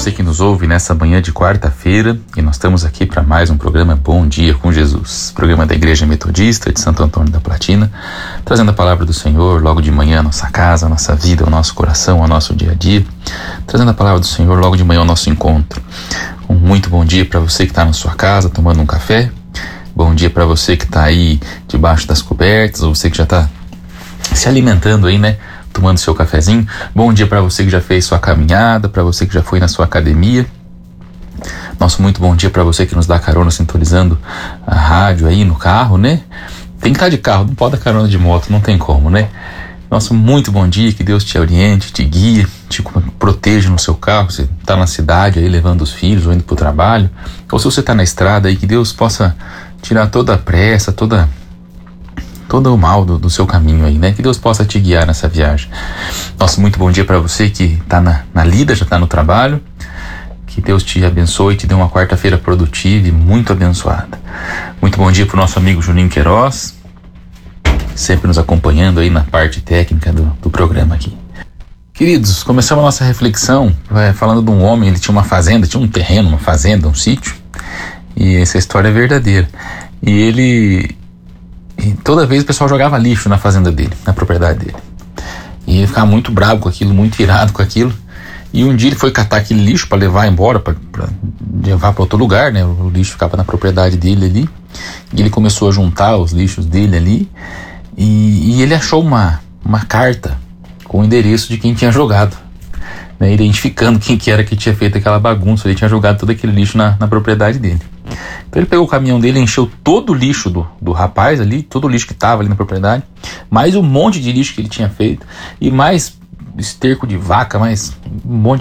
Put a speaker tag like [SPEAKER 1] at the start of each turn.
[SPEAKER 1] você que nos ouve nessa manhã de quarta-feira, e nós estamos aqui para mais um programa Bom Dia com Jesus, programa da Igreja Metodista de Santo Antônio da Platina, trazendo a palavra do Senhor logo de manhã à nossa casa, à nossa vida, ao nosso coração, ao nosso dia a dia, trazendo a palavra do Senhor logo de manhã ao nosso encontro. Um muito bom dia para você que está na sua casa tomando um café, bom dia para você que está aí debaixo das cobertas, ou você que já está se alimentando aí, né? Tomando seu cafezinho. Bom dia para você que já fez sua caminhada, para você que já foi na sua academia. Nosso muito bom dia para você que nos dá carona sintonizando a rádio aí no carro, né? Tem que estar de carro, não pode dar carona de moto, não tem como, né? Nosso muito bom dia, que Deus te oriente, te guie, te proteja no seu carro. Você está na cidade aí levando os filhos ou indo para o trabalho, ou se você está na estrada aí, que Deus possa tirar toda a pressa, todo o mal do seu caminho aí, né? Que Deus possa te guiar nessa viagem. Nosso muito bom dia para você que está na lida, já está no trabalho. Que Deus te abençoe e te dê uma quarta-feira produtiva e muito abençoada. Muito bom dia para o nosso amigo Juninho Queiroz, sempre nos acompanhando aí na parte técnica do programa aqui. Queridos, começamos a nossa reflexão falando de um homem. Ele tinha uma fazenda, tinha um terreno, uma fazenda, um sítio, e essa história é verdadeira. E toda vez o pessoal jogava lixo na fazenda dele, na propriedade dele. E ele ficava muito bravo com aquilo, muito irado com aquilo. E um dia ele foi catar aquele lixo para levar embora, para levar para outro lugar, né? O lixo ficava na propriedade dele ali. E ele começou a juntar os lixos dele ali. E ele achou uma carta com o endereço de quem tinha jogado, né? Identificando quem que era que tinha feito aquela bagunça. Ele tinha jogado todo aquele lixo na propriedade dele. Então ele pegou o caminhão dele, encheu todo o lixo do rapaz ali, todo o lixo que estava ali na propriedade, mais um monte de lixo que ele tinha feito, e mais esterco de vaca, mais um monte